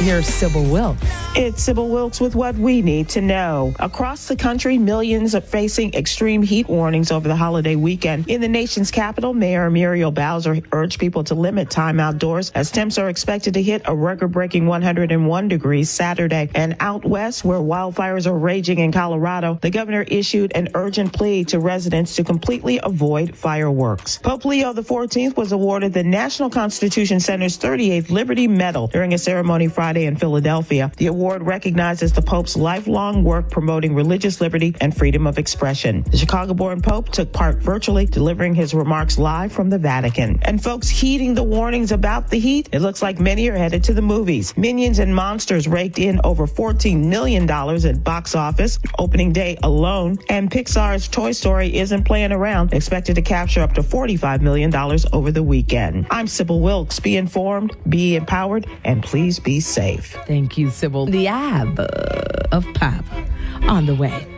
Here's Sybil Wilkes. It's Sybil Wilkes with what we need to know. Across the country, millions are facing extreme heat warnings over the holiday weekend. In the nation's capital, Mayor Muriel Bowser urged people to limit time outdoors as temps are expected to hit a record-breaking 101 degrees Saturday. And out west, where wildfires are raging in Colorado, the governor issued an urgent plea to residents to completely avoid fireworks. Pope Leo XIV was awarded the National Constitution Center's 38th Liberty Medal during a ceremony Friday in Philadelphia. The award recognizes the Pope's lifelong work promoting religious liberty and freedom of expression. The Chicago-born Pope took part virtually, delivering his remarks live from the Vatican. And folks heeding the warnings about the heat, it looks like many are headed to the movies. Minions and Monsters raked in over $14 million at box office opening day alone, and Pixar's Toy Story isn't playing around, expected to capture up to $45 million over the weekend. I'm Sybil Wilkes. Be informed, be empowered, and please be safe. Thank you, Sybil. The ab of pop on the way.